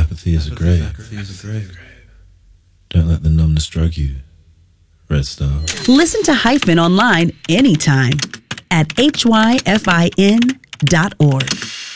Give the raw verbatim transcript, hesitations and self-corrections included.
Apathy is a grave. Apathy is a grave. Don't let the numbness drug you. Red Star. Listen to Hyphen online anytime at H Y F I N dot org.